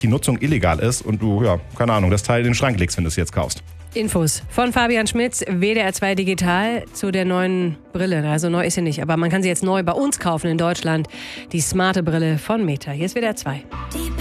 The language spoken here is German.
die Nutzung illegal ist und du, keine Ahnung, das Teil in den Schrank legst, wenn du es jetzt kaufst. Infos von Fabian Schmitz, WDR 2 Digital, zu der neuen Brille. Also neu ist sie nicht, aber man kann sie jetzt neu bei uns kaufen in Deutschland. Die smarte Brille von Meta. Hier ist WDR 2.